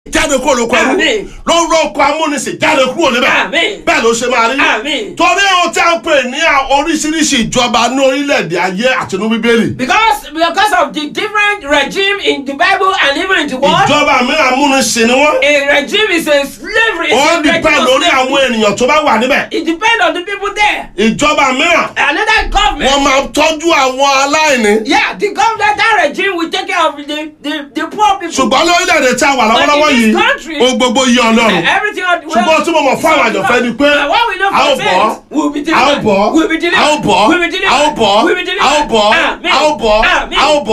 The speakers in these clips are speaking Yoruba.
jáde kúrò lóko ẹrú lórúkọ amúnisìn jáde kúrò níbẹ̀ bẹ́ẹ̀ ló ṣe máa rí torí ohun tí a ń pè ní oríṣiríṣi ìjọba ní orílẹ̀-èdè ayé àti inú bíbélì. because of the different regime in the Bible and even in the world. ìjọba mìíràn amúnisìn ni wọ́n. a regime is a slavery. ó depend lórí àwọn ènìyàn tó bá wà níbẹ̀. it depends on the people there. ìjọba mìíràn. another government. wọ́n máa tọ́jú àwọn aláìní. yeah the government that regime will take care of the poor people. ṣùgbọ́n lórílẹ̀-èdè tí a wà lọ́wọ́lọ́wọ́ yìí ó gbogbo yí Ọlọ́run. ṣùgbọ́n tí mo mọ̀ fún àwọn àjọ̀fẹ́ ni pé a ó bọ̀ a ó bọ̀ a ó bọ̀ a ó bọ̀ a ó bọ̀ a ó bọ̀ a ó bọ̀ a ó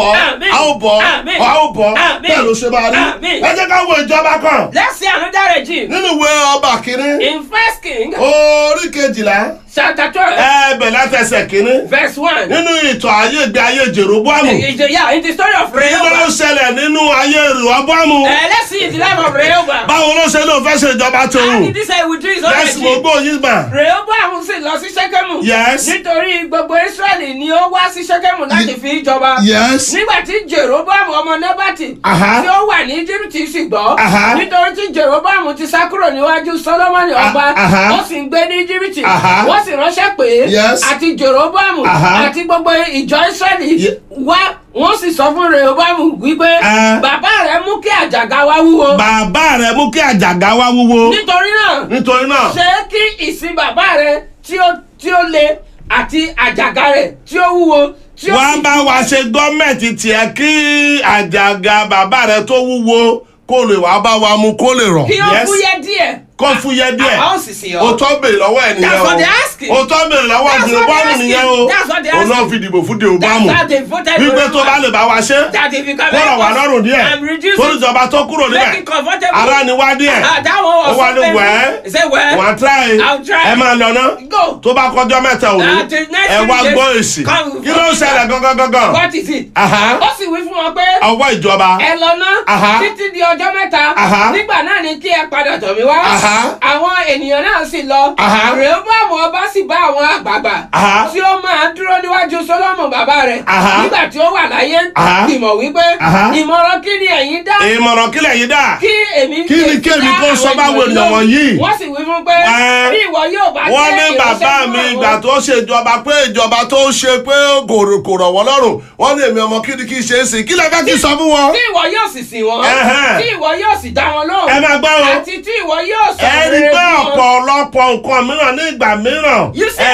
bọ̀ a ó bọ̀ bẹ́ẹ̀ ló ṣe máa rí. ẹ jẹ́ ká wo ìjọba kan. let's see another regime. nínú ìwé ọba kìíní. in First King. orí kejìlá. chapter 12. bẹ̀ látẹsẹ̀ kìíní. verse 1. nínú ìtàn ayé ìgbé ayé Jeroboamu. yeah in the story of Rehoboam. kí ló ṣẹlẹ̀ nínú ayé Rehoboamu. let's see the life of Rehoboam. báwo ló ṣe ló fẹ́ ṣe ìjọba tóun. how did he say we do his own regime. yes mo gbọ́ yín mà. Rehoboam sì lọ sí Ṣékémù. yes. nítorí gbogbo Israẹli ni ó wá sí Ṣékémù láti fi jọba. yes. nígbà tí Jeroboam ọmọ Nebati. tí ó wà ní Íjíbítì sì gbọ́. nítorí tí Jeroboam ti sá kúrò níwájú Solomoni ọba. ó sì ń gbé ní Íjíbítì. wọ́n sì ránṣẹ́ pé. àti Jeroboam àti gbogbo ìjọ Israẹli wá wọ́n sì sọ fún Rehoboam wípé bàbá rẹ̀ mú kí àjàgà wa wúwo. bàbá rẹ̀ mú kí àjàgà wa wúwo. nítorí náà ṣé kí ìsìn bàbá rẹ̀ tí ó le àti àjàgà rẹ̀ tí ó wúwo. wọ́n bá wa ṣe gọ́ọ̀mẹ̀ntì tiẹ̀ kí àjàgà bàbá rẹ̀ tó wúwo kó lè wá bá wa mú kó lè rọ̀. kí ó fúyẹ́ díẹ̀. kọ́ fúyẹ́ díẹ̀. àwọn òsìsì ọ. o tọ́ bèrè lọ́wọ́ ẹ̀ nìyẹn o. that's what they asking. o tọ́ bèrè lọ́wọ́ Jeroboamu nìyẹn o. that's what they asking. o náà fi dìbò fún Jeroboamu. that's how they voted for wípé tó bá lè bá wa ṣe. that if you can kó rọ̀ wá lọ́rùn díẹ̀. I'm reducing. tó ìjọba tó kúrò níbẹ̀. make it comfortable. ara ni wá díẹ̀. that one was ó wá ní something. wẹ́ẹ́. say well. wọ́n á try. I'll try. ẹ máa lọ ná. go. tó bá kọjọ́ mẹ́ta òru. ẹ wá gbọ́ èsì. kí ló ń ṣẹlẹ̀ gangan. what is it. ó sì wí fún wọn pé. ọwọ́ ìjọba. ẹ lọ ná. títí di ọjọ́ mẹ́ta. nígbà náà ni kí ẹ padà tọ̀ mí wá. àwọn ènìyàn náà sì lọ. Rehoboam ọba sì bá àwọn àgbààgbà tí ó máa dúró níwájú Solomon bàbá rẹ̀ nígbà tí ó wà láyé ìmọ̀ wípé ìmọ̀ràn kí ni ẹ̀yin dá. ìmọ̀ràn kí lẹ̀yin dá. kí èmi kó sọ báwo ènìyàn wọ̀nyí. wọ́n sì wí fún pé bí ìwọ yóò bá wọ́n ní bàbá mi ìgbà tó ṣèjọba pé ìjọba tó ṣe pé kò rọ̀ wọ́n lọ́rùn wọ́n ní èmi ọmọ kíni kí n ṣe é sìn kí lẹ fẹ́ kí n sọ fún wọn. tí ìwọ yóò sì sìn wọn tí ìwọ yóò sì dá wọn lóhùn ẹ máa gbọ́ o àti tí ìwọ yóò sọ ẹ rí pé ọ̀pọ̀lọpọ̀ nǹkan mìíràn ní ìgbà mìíràn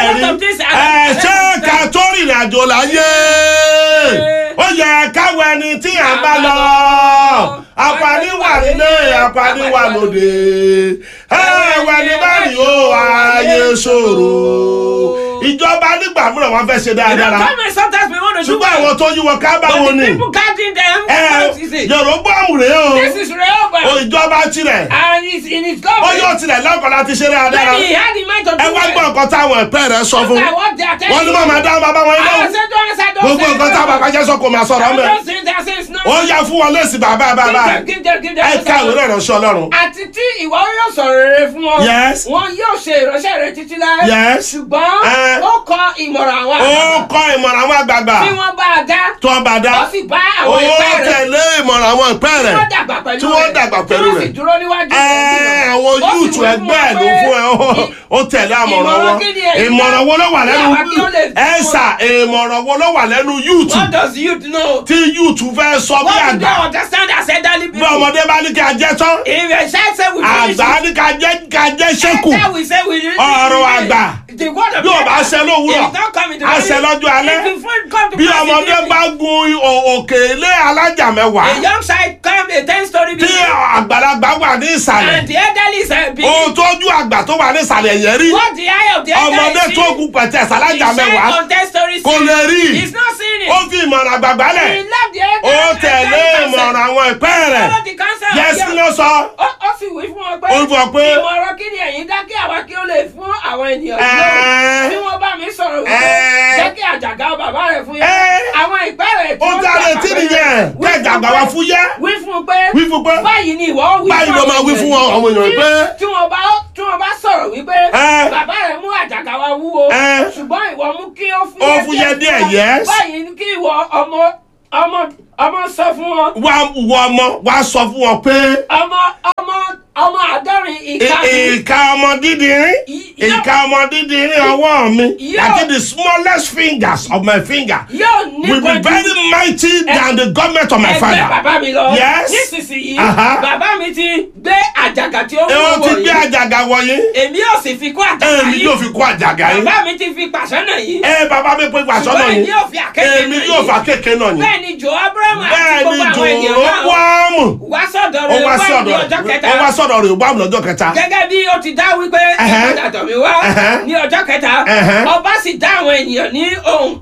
ṣé ká tó rìnrìn àjò láyé ó yẹ káwọ ẹni tí à ń bá lọ àǹfààní wà nílé àǹfààní wà lóde ẹ̀wẹ̀ ní báyìí ó ayé ṣòro ìjọba nígbà mìíràn wọn fẹ́ ṣe dáadáa ṣùgbọ́n àwọn tó yí wọn ká bá wọn ni Jeroboamu rèé o ìjọba tirẹ̀ ó yóò tirẹ̀ lọ́kàn láti ṣe dáadáa ẹ wá gbọ́ nǹkan táwọn ẹ̀pẹ́ rẹ̀ sọ fún wọn ní màmá dá bàbá wọn ilé gbogbo nǹkan táwọn bàbá jẹ́ sọ kò máa sọ̀rọ̀ mẹ́ ó yá fún wọn lẹ́sìn bàbá ẹ káwé rẹ̀ ránṣẹ́ Ọlọ́run. àti tí ìwọ yóò sọ̀rọ̀ rere fún wọn wọn yóò ṣe ìránṣẹ́ rẹ̀ títí láé ṣùgbọ́n ó kọ ìmọ̀ràn àwọn àgbààgbà tí wọ́n bá a dá tó ń bá a dá ó sì bá àwọn ìpẹ́ rẹ̀ ó tẹ̀lé ìmọ̀ràn àwọn ìpẹ́ rẹ̀ tí wọ́n dàgbà pẹ̀lú rẹ̀ àwọn yúùtù ẹgbẹ́ ẹ̀ ló fún ẹ ó tẹ̀lé àmọ̀ràn wọn ìmọ̀ràn wo ló wà lẹ́nu ẹ̀sà ìmọ̀ràn wo ló wà lẹ́nu yúùtù tí yúùtù fẹ́ sọ bí àgbà bí ọmọdé bá ní kí a jẹ́ tán àgbà ní ká jẹ́ ṣẹ́kù ọ̀rọ̀ àgbà bí o bá ṣe lówùúrọ̀ a ṣe lọ́jọ́ alẹ́ bí ọmọdé bá gun òkè ilé alájà mẹ́wàá tí àgbàlagbà wà ní ìsàlẹ̀ ohun tójú àgbà tó wà ní ìsàlẹ̀ yẹn rí ọmọdé tó gun pẹ̀tẹ́ alájà mẹ́wàá kò lè rí ó fi ìmọ̀ràn àgbàgbà lẹ̀ ó tẹ̀lé ìmọ̀ràn àwọn ìpẹ́ rẹ̀ yẹ́sí ló sọ ó sì wí fún ọ pé ìmọ̀ràn kí ni ẹ̀yin dá kí àwa kí ó lè fún àwọn ènìyàn lóhùn bí wọ́n bá mi sọ̀rọ̀ wípé jẹ́ kí àjàgà bàbá rẹ̀ fún yẹn àwọn ìpẹ́ rẹ̀ tí ó dáre tí nìyẹn kí àjàgà wa fún yẹ wí fún pé báyìí ni ìwọ wí fún báyìí ló máa wí fún àwọn èèyàn pé tí wọ́n bá sọ̀rọ̀ wípé bàbá rẹ̀ mú àjàgà wa wúwo ṣùgbọ́n ìwọ mú kí ó fún yẹ díẹ̀ báyìí kí ìwọ ọmọ sọ fún wọn. wá sọ fún wọn pé. ọmọ àádọ́rin ìka mi. ìka ọmọ dídìrín. ìka ọmọ dídìrín ọwọ́ mi. that is the smallest fingers of my finger. will be very mighty than the government of my father. ẹgbẹ́ bàbá mi lọ. yes. nísinsìnyí bàbá mi ti gbé àjàgà tí ó wọ̀ wọ̀nyí. ó ti gbé àjàgà wọ̀nyí. èmi yóò sì fi kó àjàgà yìí. èmi yóò fi kó àjàgà yìí. bàbá mi ti fi pàṣẹ náà yìí. bàbá mi pe pàṣẹ náà yìí. èmi yóò fi àkékè náà yìí. èmi yóò fi àkékè náà yìí. bẹ́ẹ̀ ni jò Ábúráhámù àti gbogbo àwọn ènìyàn náà wá sọ́dọ̀ rẹ̀ wá ní ọjọ́ kẹta. ó wá sọ́dọ̀ rẹ̀ wá lọ́jọ́ kẹta. gẹ́gẹ́ bí ó ti dá wípé ìpadà tọ̀ mí wá ní ọjọ́ kẹta ọba sì dá àwọn ènìyàn ní ohùn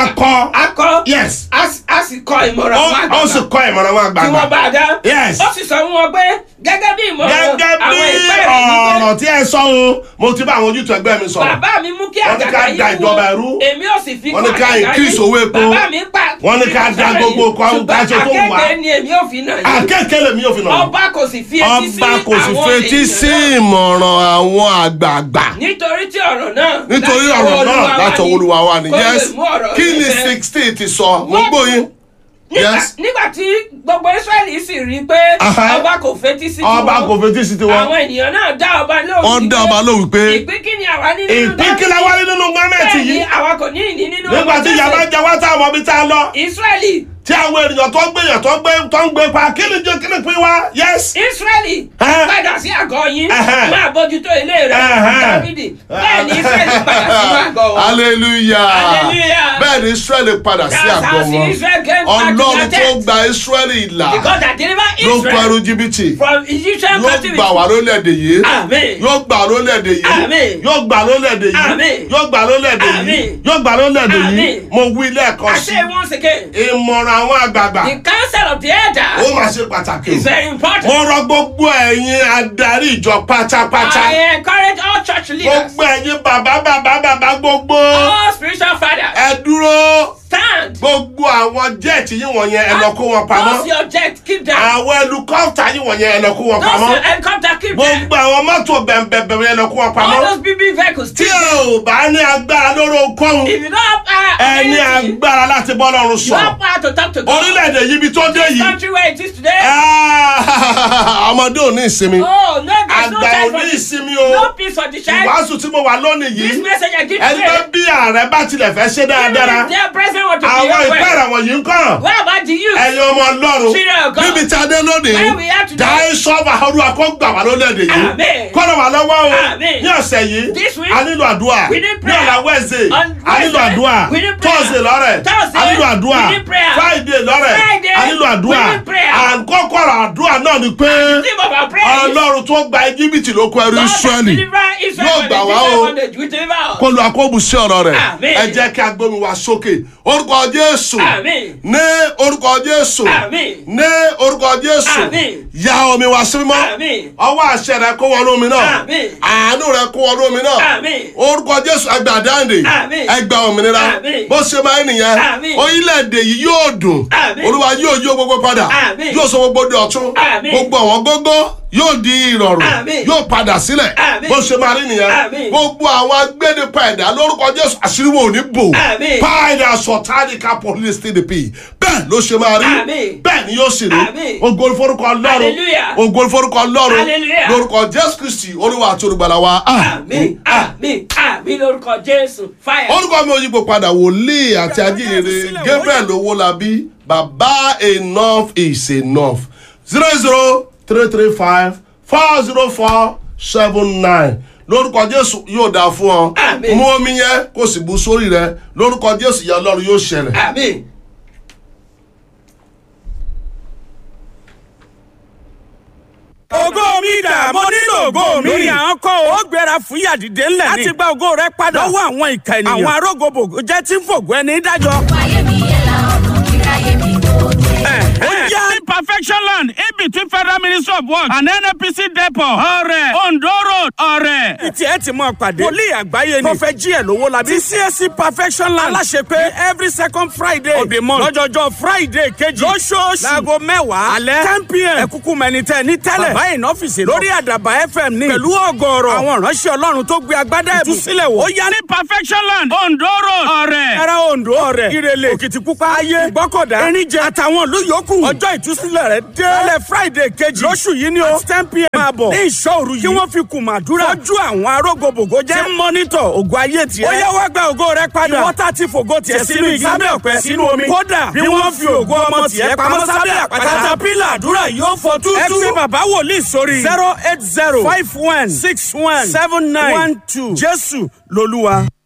akọ yes a sì kọ ìmọ̀ràn wọn àgbàgbà ó sì kọ ìmọ̀ràn wọn àgbàgbà tí wọ́n bá dá yes ó sì sọ fún wọn pé gẹ́gẹ́ bí ìmọ̀ràn àwọn ìpẹ́ rẹ̀ ọ̀rọ̀ tí ẹ sọ o mo ti bá àwọn ojútùú ẹgbẹ́ mi sọ̀rọ̀. bàbá mi mú kí àjàgà yìí wú èmi ò sì fi kọ́ àjàgà yìí bàbá mi pa wọ́n ní ká dá gbogbo kan káṣọ tó wù wá. àkẹ́kẹ́ ni èmi ò fi nà yìí. àkẹ́kẹ́ lèmi ò fi nà yìí. ọba kò sì fi etí sí àwọn ènìyàn. ọba kò sì fi etí sí ìmọ̀ràn àwọn àgbààgbà. nítorí tí ọ̀rọ̀ náà. nítorí ọ̀rọ̀ náà láti Olúwa wa ni. yes kí ni 16 ti sọ mo gbóyin. nígbà tí gbogbo Israẹli sì rí i pé ọba kò fetí sí tiwọn. ọba kò fetí sí tiwọn. àwọn ènìyàn náà dá ọba lóhùn. wọ́n dá ọba lóhùn pé. ìpín kí ni àwa ní nínú ìpín kí la wá ní nínú gọ́ọ̀mẹ̀ntì yìí. bẹ́ẹ̀ ni àwa kò ní ìní nínú. nígbà tí yàrá jẹ wá tá a mọ bí tá a lọ. Israẹli. tí àwọn ènìyàn tó ń gbé pa kí ni pín wá. yes. Israẹli padà sí àgọ́ yín máa bójútó ilé rẹ̀ Dáfídì bẹ́ẹ̀ ni Israẹli padà sí àgọ́ wọn. hallelujah bẹ́ẹ̀ ni Israẹli padà sí àgọ́ wọn. Ọlọ́run tó gba Israẹli là ló ń pẹ̀rù jìbìtì yóò gbà wá lólẹ̀dẹ̀ yìí yóò gbà lólẹ̀dẹ̀ yìí yóò gbà lólẹ̀dẹ̀ yìí yóò gbà lólẹ̀dẹ̀ yìí yóò gbà lólẹ̀dẹ̀ yìí mo wí lẹ́ẹ̀kan sí ìmọ̀ràn àwọn àgbààgbà. The council of the elders. ó máa ṣe pàtàkì o. is very important. mo rọ gbogbo ẹ̀yin adarí ìjọ pátápátá. I encourage all church leaders. gbogbo ẹ̀yin bàbá gbogbo. all spiritual fathers. ẹ dúró. stand. gbogbo àwọn jẹ́ẹ̀tì yín wọ̀nyẹn ẹ lọ kó wọn pamọ́. those your jet keep them. àwọn ẹlukọ́pítà yín wọ̀nyẹn ẹ lọ kó wọn pamọ́. those your helicopter keep them. gbogbo àwọn mọ́tò bẹ̀m̀bẹ̀m̀ ẹ lọ kó wọn pamọ́. all those big vehicles tí ò bá ní agbára lórí okòwò. if you don't have ẹ ní agbára láti bọ́ lọ́rùn sọ. you have power to talk to God. orílẹ̀-èdè yìí bí tó dé yìí. this country where it is today. ọmọdé ò ní ìsinmi. oh no there is no time for this. àgbà ò ní ìsinmi o. no peace for the child. ìwàásù tí mo wà lónìí yìí. this message I give today. ẹni tó bí ààrẹ bá tilẹ̀ fẹ́ ṣe dáadáa. even their president want to be àwọn ìpẹ́ẹ̀rẹ̀ wọ̀nyí ń kàn. what about the youth. ẹ̀yin ọmọ Ọlọ́run. níbi tí a dé lónìí. where we are today. dáì sọ́ọ̀bù àhọ́rù àkọ́gbà wà lórílẹ̀‐èdè yìí. amen. kọ́nà wà lọ́wọ́ o. amen. ní ọ̀sẹ̀ yìí. this week. a nílò àdúrà. we need prayer. ní ọ̀la Wednesday. a nílò àdúrà. we need prayer. Thursday lọ́rẹ̀. Thursday. a nílò àdúrà. we need prayer. Friday lọ́rẹ̀. Friday. a nílò àdúrà. we need prayer. àkọ́kọ́rọ̀ àdúrà náà ni pé. the theme of our prayer is. Ọlọ́run tó gba Íjíbítì lóko ẹrú Ísírẹ́lì. yóò gbà wá o. kó lu àkóbù sí ọ̀rọ̀ rẹ̀. amen. ẹ jẹ́ kí a gbómi wa sókè. orúkọ Jésù. amen. ní orúkọ Jésù. amen. ní orúkọ Jésù. amen. ya omi wa sí mímọ́. amen. ọwọ́ àṣẹ rẹ kó wọnú omi náà. amen. àánú rẹ kó wọnú omi náà. amen. orúkọ Jésù ẹ gbà dáǹdè. amen. ẹ gbà òmìnira. amen. bó ṣe máa ń nìyẹn. amen. orílẹ̀-èdè yìí yóò dùn. amen. Olúwa yóò yí gbogbo padà. amen. yóò sọ gbogbo di ọ̀tun. amen. gbogbo àwọn gógó yóò di ìrọ̀rùn. amen. yóò padà sílẹ̀. amen. bó ṣe máa rí nìyẹn. amen. gbogbo àwọn agbẹ́nipa ẹ̀dá lórúkọ Jésù àṣírí wọn ò ní bò. amen. páìdà sọ̀tánìkà police TDP bẹ́ẹ̀ ló ṣe máa rí. amen. bẹ́ẹ̀ ni yóò ṣe rí. amen. ògo ni forúkọ Ọlọ́run. hallelujah. ògo ni forúkọ Ọlọ́run. hallelujah. lórúkọ Jésù Kristi Olúwa àti olùgbàlà wa. àmín àmín àmín lórúkọ Jésù fire. orúkọ mi ò yípo padà wòlíì àti ajíhìnrere Gabriel Owólabí bàbá enough is enough 003354047 lórúkọ Jésù yóò dáa fún ọ. àmín. mú omi yẹn kó sì bu sórí rẹ lórúkọ Jésù ìyà Ọlọ́run yóò ṣẹlẹ̀. àmín. ògo mi dà mo nílò ògo mi. lórí àwọn kọ́ ó gbéra fún yàdìdé ńlẹ̀ ni. láti gba ògo rẹ padà. lọ́wọ́ àwọn ìka ènìyàn. àwọn arógòbògò jẹ́ tí ń fògo ẹni dájọ́. ayé mi yẹ la ọkàn kíra ayé mi kò dé. ó yá nípa Perfection Land in between Federal Ministry of Works and NNPC Depot. Ọ̀rẹ́ Ondo Road. Ọ̀rẹ́. Ìtì ẹ̀ ti mọ̀ pàdé. Wòlíì àgbáyé ni. Prọfẹ̀ J.L. Owólabí. Ti CSC Perfection Land. Aláṣẹ pé every second Friday of the month. Lọ́jọ́jọ́ Friday kejì. Lóṣooṣù. Láago mẹ́wàá. Alẹ́ 10 p.m. Ẹ̀kúkú mẹ́nitẹ́ ní tẹ́lẹ̀. Bàbá yìí n'ọ́fíìsì lórí Àdàbà FM ní. Pẹ̀lú ọgọ́rọ̀. Àwọn ìránṣẹ́ Ọlọ́run tó gbé agbádá ẹ̀bùn sílẹ̀ wò. Ó yá ní Perfection Land. Ondo Road. Ọ̀rẹ́. Ẹ̀rá Ondo. Ọ̀rẹ́. Ìrẹ̀lẹ̀. Òkìtìpupa. Ayé. Ìgbọ́kọ̀dá. Ẹ̀ríjẹ. Àtàwọn ìlú yòókù. Ọjọ́ ìtúsílẹ̀ rẹ̀ dé. Lálẹ́ Friday kejì. Lóṣù yìí ni o. 10 p.m. máa bọ̀. Ní ìṣọ́òru yìí. Kí wọ́n fi kùmàdúrà. Fọ́jú àwọn arógbogbògo jẹ́. Tí mọ́nítọ̀ ògo ayé tiẹ̀. Ó yẹ wá gba ògo rẹ padà. Ìwọ́n tá ti fògo tiẹ̀ sínú igi. Sábẹ́ ọ̀pẹ sínú omi. Kódà bí wọ́n fi ògo ọmọ tiẹ̀ pamọ́ sábẹ́ àpáta. Katapila àdúrà yóò fọ tútú. Ẹ fi bàbá wòlíì sórí. 08051617912. Jésù lolúwa.